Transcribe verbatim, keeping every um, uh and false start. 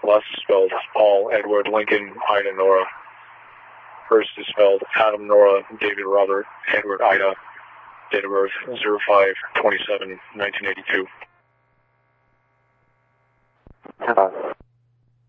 last is spelled Paul, Edward, Lincoln, Ida, Nora. First is spelled Adam, Nora, David, Robert, Edward, Ida. Date of birth zero five twenty-seven nineteen eighty-two. Hello.